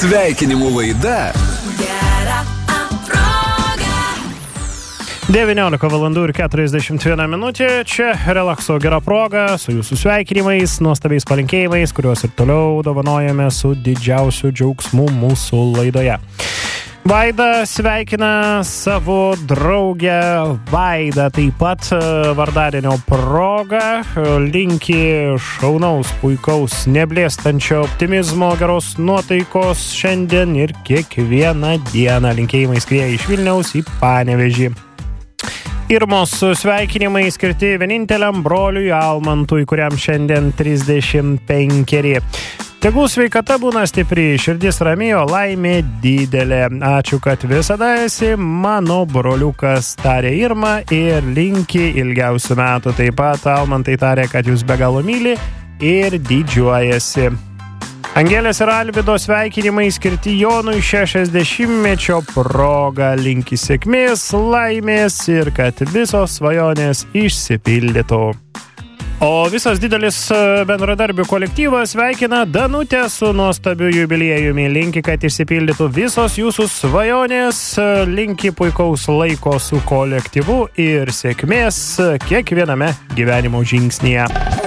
Sveikinimų laida. 19:41 minutė. Čia relakso gera proga su jūsų sveikinimais, nuostabiais palinkėjimais, kuriuos ir toliau dovanojame su didžiausiu džiaugsmu mūsų laidoje. Vaida sveikina savo draugę Vaidą taip pat vardadienio proga. Linki šaunaus, puikaus, neblėstančio optimizmo, geros nuotaikos šiandien ir kiekvieną dieną. Linkėjimai skrieja iš Vilniaus į Panevėžį. Irmos sveikinimai skirti vieninteliam broliui Almantui, kuriam šiandien 35. Tegul sveikata būna stipri, širdis rami, o laimė didelė. Ačiū, kad visada esi mano broliukas, tarė Irma ir linki ilgiausių metų. Taip pat Almantai tarė, kad jūs be galo myli ir didžiuojasi. Angelės ir Alvido sveikinimai skirti Jonui 60-mečio proga. Linki sėkmės, laimės ir kad visos svajonės išsipildytų. O visas didelis bendradarbių kolektyvas sveikina Danutę su nuostabiu jubiliejumi. Linki, kad išsipildytų visos jūsų svajonės. Linki puikaus laiko su kolektyvu ir sėkmės kiekviename gyvenimo žingsnyje.